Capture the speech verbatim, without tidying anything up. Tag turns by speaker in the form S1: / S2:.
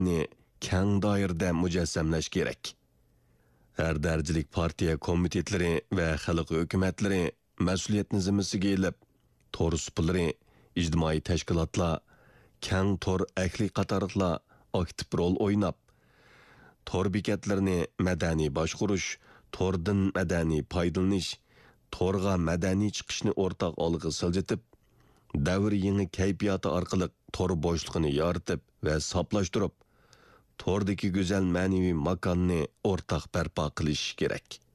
S1: ni keng doirada mujassamlash kerak. Har darajalik partiya komitetlari va xalq hukumatlari mas'uliyatni zimmasiga olib, tor supulari, ijtimoiy tashkilotlar, keng tor ahli qatorliqlar aktiv rol o'ynab, tor bekatlarini madaniy boshqurish, tordan madaniy foydalanish, torga madaniy chiqishni o'rtaq olg'a siljitib, davr yangi kayfiyati orqali tor bo'shligini yoritib va soplashtirib, tordagi go'zal ma'naviy makonni o'rtaq barpo qilish kerak.